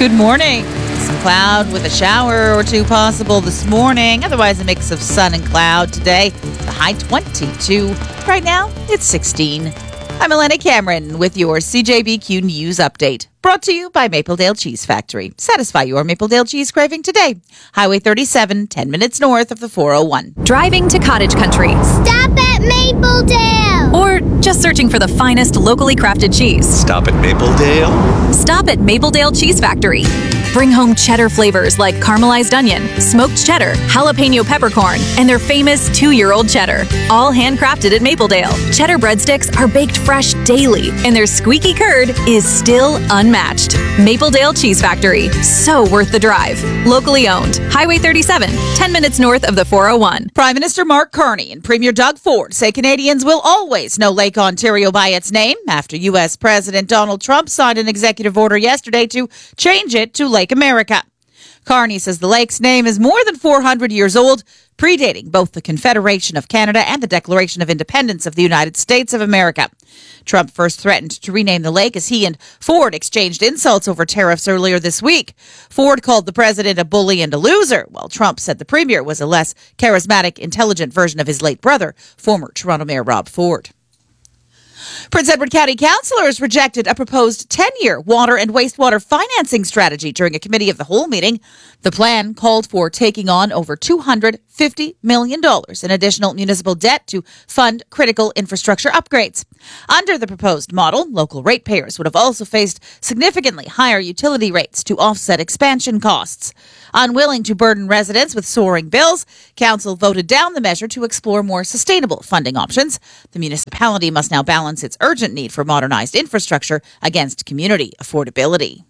Good morning. Some cloud with a shower or two possible this morning. Otherwise, a mix of sun and cloud today. The high 22. Right now, it's 16. I'm Elena Cameron with your CJBQ News Update. Brought to you by Mapledale Cheese Factory. Satisfy your Mapledale cheese craving today. Highway 37, 10 minutes north of the 401. Driving to cottage country. Stop at Mapledale! Or just searching for the finest locally crafted cheese. Stop at Mapledale. Stop at Mapledale Cheese Factory. Bring home cheddar flavors like caramelized onion, smoked cheddar, jalapeno peppercorn, and their famous 2-year-old cheddar. All handcrafted at Mapledale. Cheddar breadsticks are baked fresh daily, and their squeaky curd is still unmatched. Mapledale Cheese Factory. So worth the drive. Locally owned. Highway 37, 10 minutes north of the 401. Prime Minister Mark Carney and Premier Doug Ford say Canadians will always know Lake Ontario by its name after U.S. President Donald Trump signed an executive order yesterday to change it to Lake America. Carney says the lake's name is more than 400 years old, predating both the Confederation of Canada and the Declaration of Independence of the United States of America. Trump first threatened to rename the lake as he and Ford exchanged insults over tariffs earlier this week. Ford called the president a bully and a loser, while Trump said the premier was a less charismatic, intelligent version of his late brother, former Toronto Mayor Rob Ford. Prince Edward County councillors rejected a proposed 10-year water and wastewater financing strategy during a committee of the whole meeting. The plan called for taking on over $250 million in additional municipal debt to fund critical infrastructure upgrades. Under the proposed model, local ratepayers would have also faced significantly higher utility rates to offset expansion costs. Unwilling to burden residents with soaring bills, council voted down the measure to explore more sustainable funding options. The municipality must now balance its urgent need for modernized infrastructure against community affordability.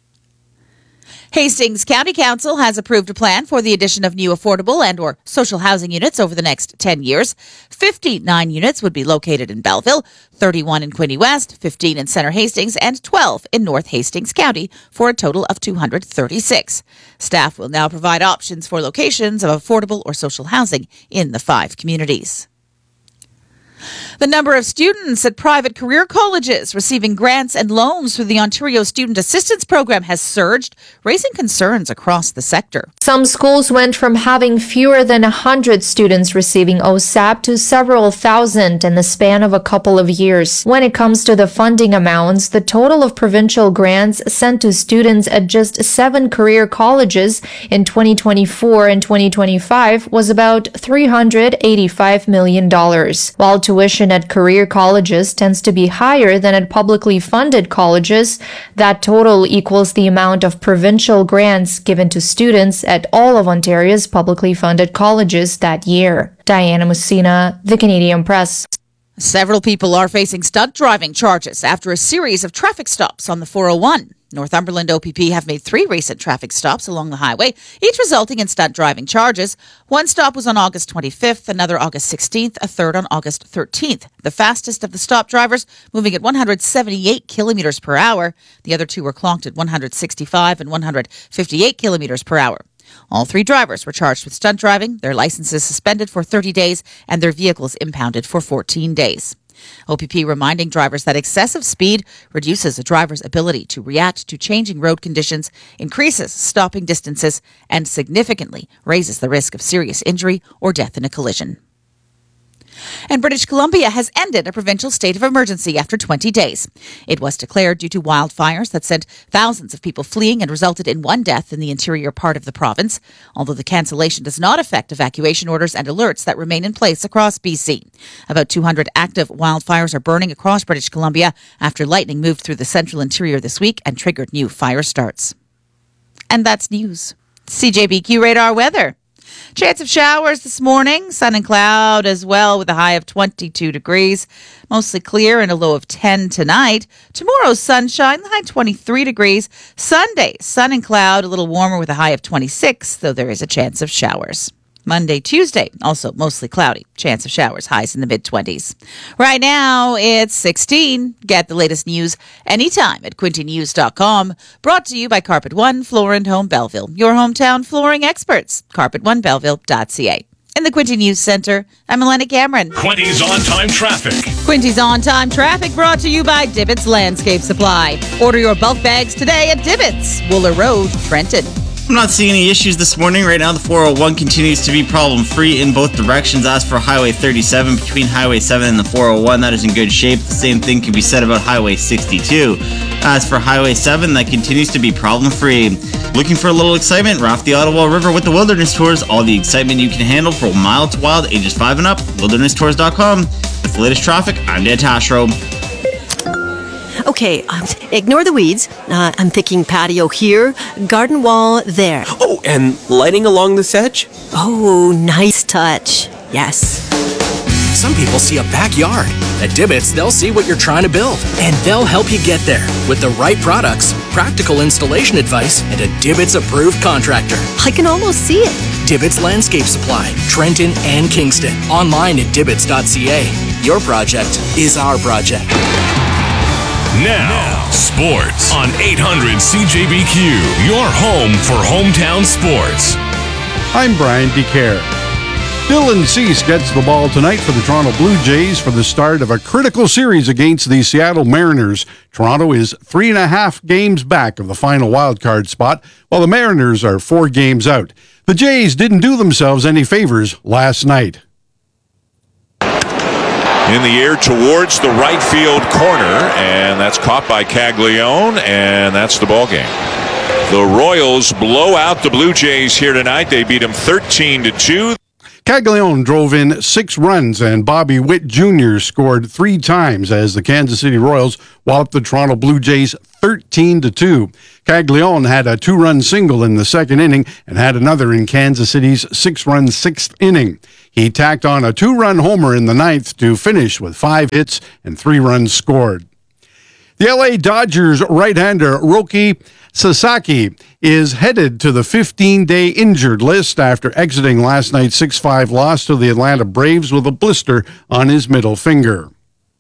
Hastings County Council has approved a plan for the addition of new affordable and or social housing units over the next 10 years. 59 units would be located in Belleville, 31 in Quinte West, 15 in Centre Hastings, and 12 in North Hastings County for a total of 236. Staff will now provide options for locations of affordable or social housing in the 5 communities. The number of students at private career colleges receiving grants and loans through the Ontario Student Assistance Program has surged, raising concerns across the sector. Some schools went from having fewer than 100 students receiving OSAP to several thousand in the span of a couple of years. When it comes to the funding amounts, the total of provincial grants sent to students at just 7 career colleges in 2024 and 2025 was about $385 million, while tuition at career colleges tends to be higher than at publicly funded colleges. That total equals the amount of provincial grants given to students at all of Ontario's publicly funded colleges that year. Diana Messina, The Canadian Press. Several people are facing stunt driving charges after a series of traffic stops on the 401. Northumberland OPP have made 3 recent traffic stops along the highway, each resulting in stunt driving charges. One stop was on August 25th, another August 16th, a third on August 13th. The fastest of the stop drivers moving at 178 kilometers per hour. The other 2 were clocked at 165 and 158 kilometers per hour. All 3 drivers were charged with stunt driving, their licenses suspended for 30 days, and their vehicles impounded for 14 days. OPP reminding drivers that excessive speed reduces a driver's ability to react to changing road conditions, increases stopping distances, and significantly raises the risk of serious injury or death in a collision. And British Columbia has ended a provincial state of emergency after 20 days. It was declared due to wildfires that sent thousands of people fleeing and resulted in 1 death in the interior part of the province, although the cancellation does not affect evacuation orders and alerts that remain in place across BC. About 200 active wildfires are burning across British Columbia after lightning moved through the central interior this week and triggered new fire starts. And that's news. CJBQ Radar Weather. Chance of showers this morning, sun and cloud as well with a high of 22 degrees. Mostly clear and a low of 10 tonight. Tomorrow's sunshine, the high 23 degrees. Sunday, sun and cloud, a little warmer with a high of 26, though there is a chance of showers. Monday, Tuesday, also mostly cloudy. Chance of showers, highs in the mid-20s. Right now, it's 16. Get the latest news anytime at quintenews.com. Brought to you by Carpet One Floor and Home Belleville, your hometown flooring experts. CarpetOneBelleville.ca. In the Quinty News Center, I'm Elena Cameron. Quinty's on-time traffic. Quinty's on-time traffic brought to you by Dibbits Landscape Supply. Order your bulk bags today at Dibbits, Wooler Road, Trenton. I'm not seeing any issues this morning. Right now, the 401 continues to be problem-free in both directions. As for Highway 37, between Highway 7 and the 401, that is in good shape. The same thing can be said about Highway 62. As for Highway 7, that continues to be problem-free. Looking for a little excitement? Raft the Ottawa River with the Wilderness Tours. All the excitement you can handle from Mild to Wild, ages 5 and up. WildernessTours.com. With the latest traffic, I'm Dan Tashro. Okay, ignore the weeds. I'm thinking patio here, garden wall there. Oh, and lighting along this edge? Oh, nice touch. Yes. Some people see a backyard. At Dibbits, they'll see what you're trying to build, and they'll help you get there with the right products, practical installation advice, and a Dibbits-approved contractor. I can almost see it. Dibbits Landscape Supply, Trenton and Kingston. Online at dibbits.ca. Your project is our project. Now, sports on 800 CJBQ, your home for hometown sports. I'm Brian DeCare. Dylan Cease gets the ball tonight for the Toronto Blue Jays for the start of a critical series against the Seattle Mariners. Toronto is 3.5 games back of the final wildcard spot, while the Mariners are 4 games out. The Jays didn't do themselves any favors last night. In the air towards the right field corner, and that's caught by Caglione, and that's the ball game. The Royals blow out the Blue Jays here tonight. They beat them 13-2. Caglione drove in 6 runs, and Bobby Witt Jr. scored 3 times as the Kansas City Royals walloped the Toronto Blue Jays 13-2. Caglione had a 2-run single in the second inning and had another in Kansas City's 6-run 6th inning. He tacked on a 2-run homer in the 9th to finish with 5 hits and 3 runs scored. The LA Dodgers right-hander Roki Sasaki is headed to the 15-day injured list after exiting last night's 6-5 loss to the Atlanta Braves with a blister on his middle finger.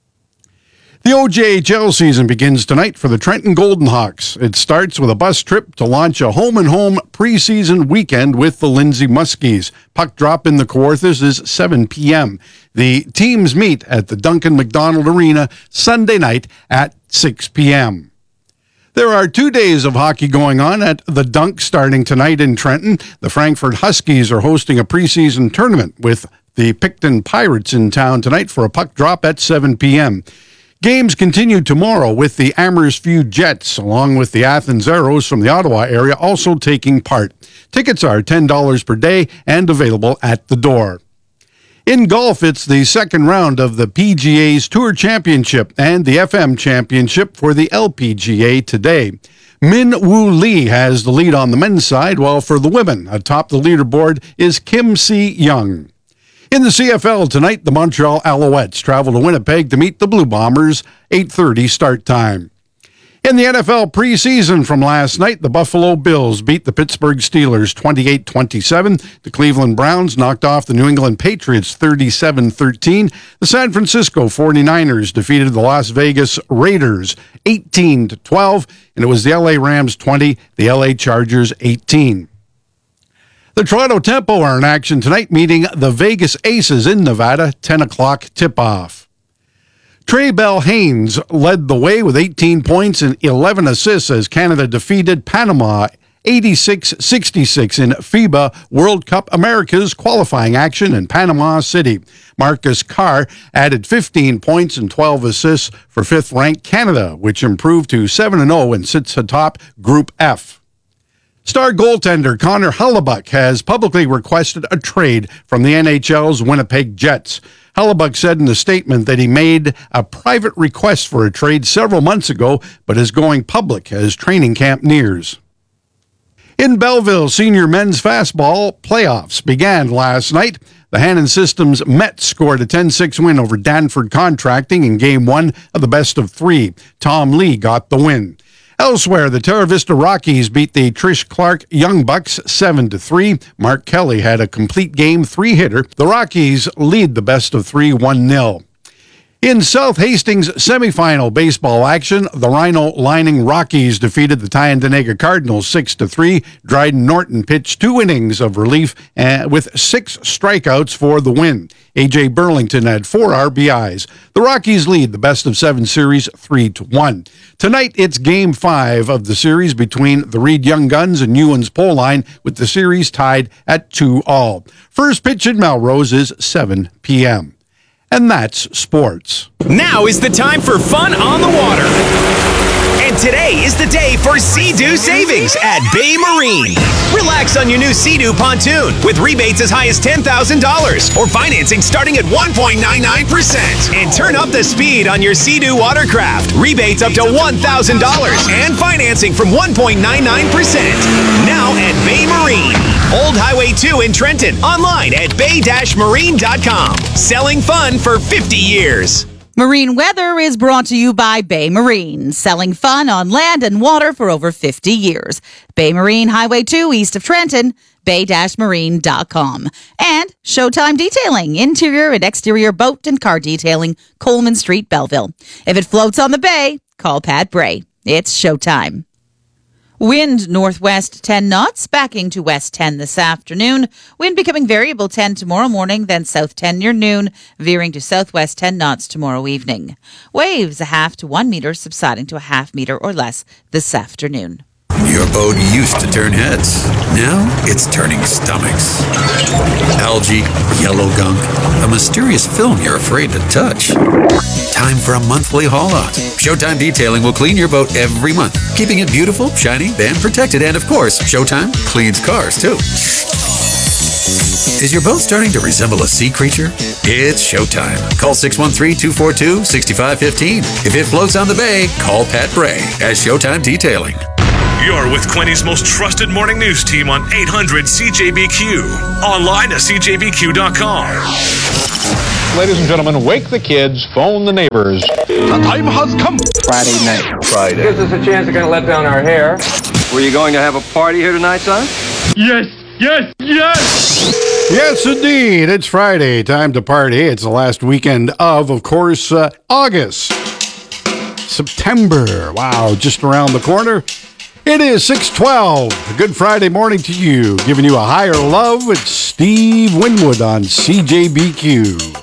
The OJHL season begins tonight for the Trenton Golden Hawks. It starts with a bus trip to launch a home-and-home preseason weekend with the Lindsay Muskies. Puck drop in the Kawarthas is 7 p.m. The teams meet at the Duncan McDonald Arena Sunday night at 6 p.m. There are 2 days of hockey going on at the Dunk starting tonight in Trenton. The Frankfurt Huskies are hosting a preseason tournament with the Picton Pirates in town tonight for a puck drop at 7 p.m. Games continue tomorrow with the Amersfoort Jets, along with the Athens Arrows from the Ottawa area, also taking part. Tickets are $10 per day and available at the door. In golf, it's the second round of the PGA's Tour Championship and the FM Championship for the LPGA today. Min Woo Lee has the lead on the men's side, while for the women, atop the leaderboard is Kim Si Young. In the CFL tonight, the Montreal Alouettes travel to Winnipeg to meet the Blue Bombers, 8:30 start time. In the NFL preseason from last night, the Buffalo Bills beat the Pittsburgh Steelers 28-27. The Cleveland Browns knocked off the New England Patriots 37-13. The San Francisco 49ers defeated the Las Vegas Raiders 18-12. And it was the LA Rams 20, the LA Chargers 18. The Toronto Tempo are in action tonight, meeting the Vegas Aces in Nevada, 10 o'clock tip-off. Trey Bell Haynes led the way with 18 points and 11 assists as Canada defeated Panama 86-66 in FIBA World Cup Americas qualifying action in Panama City. Marcus Carr added 15 points and 12 assists for 5th-ranked Canada, which improved to 7-0 and sits atop Group F. Star goaltender Connor Hellebuyck has publicly requested a trade from the NHL's Winnipeg Jets. Hellebuyck said in a statement that he made a private request for a trade several months ago, but is going public as training camp nears. In Belleville, senior men's fastball playoffs began last night. The Hannon Systems Mets scored a 10-6 win over Danford Contracting in Game 1 of the best-of-3. Tom Lee got the win. Elsewhere, the Terra Vista Rockies beat the Trish Clark Young Bucks 7-3. Mark Kelly had a complete game 3-hitter. The Rockies lead the best-of-3 1-0. In South Hastings semifinal baseball action, the Rhino Lining Rockies defeated the Tyendinaga Cardinals 6-3. Dryden Norton pitched 2 innings of relief with 6 strikeouts for the win. A.J. Burlington had 4 RBIs. The Rockies lead the best-of-7 series 3-1. Tonight, it's Game 5 of the series between the Reed Young Guns and Ewan's Pole Line, with the series tied at 2-all. First pitch in Melrose is 7 p.m. And that's sports. Now is the time for fun on the water. And today is the day for Sea-Doo savings at Bay Marine. Relax on your new Sea-Doo pontoon with rebates as high as $10,000 or financing starting at 1.99%. And turn up the speed on your Sea-Doo watercraft. Rebates up to $1,000 and financing from 1.99%. Now at Bay Marine. Old Highway 2 in Trenton. Online at bay-marine.com. Selling fun for 50 years. Marine weather is brought to you by Bay Marine, selling fun on land and water for over 50 years. Bay Marine, Highway 2, east of Trenton, bay-marine.com. And Showtime Detailing, interior and exterior boat and car detailing, Coleman Street, Belleville. If it floats on the bay, call Pat Bray. It's showtime. Wind northwest 10 knots, backing to west 10 this afternoon. Wind becoming variable 10 tomorrow morning, then south 10 near noon, veering to southwest 10 knots tomorrow evening. Waves a half to 1 meter, subsiding to a half meter or less this afternoon. Your boat used to turn heads. Now it's turning stomachs. Algae, yellow gunk, a mysterious film you're afraid to touch. Time for a monthly haul-out. Showtime Detailing will clean your boat every month, keeping it beautiful, shiny, and protected. And of course, Showtime cleans cars too. Is your boat starting to resemble a sea creature? It's showtime. Call 613-242-6515. If it floats on the bay, call Pat Bray at Showtime Detailing. You're with Quinny's most trusted morning news team on 800 CJBQ. Online at CJBQ.com. Ladies and gentlemen, wake the kids, phone the neighbors. The time has come. Friday night. Friday. Gives us a chance to kind of let down our hair. Were you going to have a party here tonight, son? Yes, yes, yes! Yes, indeed. It's Friday. Time to party. It's the last weekend of course, August. September. Wow, just around the corner. It is 6:12. A good Friday morning to you. Giving you a higher love. It's Steve Winwood on CJBQ.